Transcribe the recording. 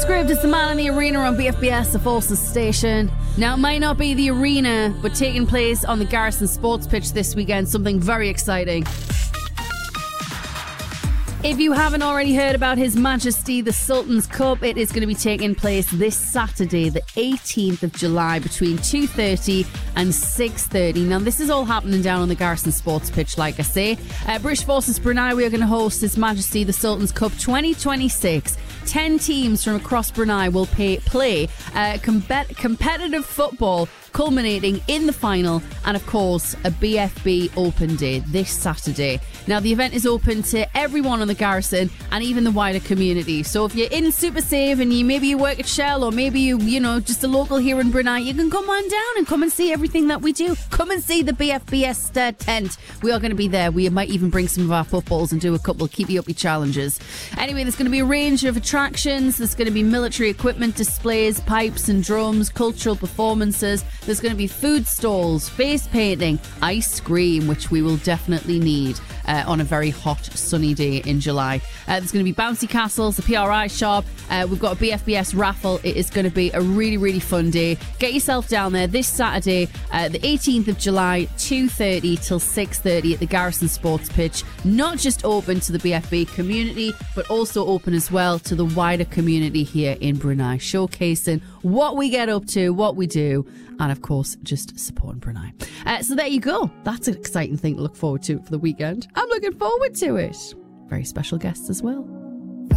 Script is the man in the arena on BFBS, the Forces station. Now, it might not be the arena, but taking place on the Garrison Sports Pitch this weekend, something very exciting. If you haven't already heard about His Majesty the Sultan's Cup, it is going to be taking place this Saturday, the 18th of July, between 2:30 and 6:30. Now, this is all happening down on the Garrison Sports Pitch, like I say. British Forces Brunei, we are going to host His Majesty the Sultan's Cup 2026. 10 teams from across Brunei will play competitive football, culminating in the final and, of course, a BFB Open Day this Saturday. Now, the event is open to everyone on the Garrison and even the wider community. So if you're in Super Save and maybe you work at Shell, or maybe you know, just a local here in Brunei, you can come on down and come and see everything that we do. Come and see the BFBS tent. We are going to be there. We might even bring some of our footballs and do a couple of keepy uppy challenges. Anyway, there's going to be a range of attractions. There's going to be military equipment displays, pipes and drums, cultural performances. There's going to be food stalls, face painting, ice cream, which we will definitely need on a very hot, sunny day in July. There's going to be bouncy castles, a PRI shop. We've got a BFBS raffle. It is going to be a really, really fun day. Get yourself down there this Saturday, the 18th of July, 2:30 till 6:30 at the Garrison Sports Pitch. Not just open to the BFB community, but also open as well to the wider community here in Brunei, showcasing what we get up to, what we do, and of course, just supporting Brunei. So there you go. That's an exciting thing to look forward to for the weekend. I'm looking forward to it. Very special guests as well.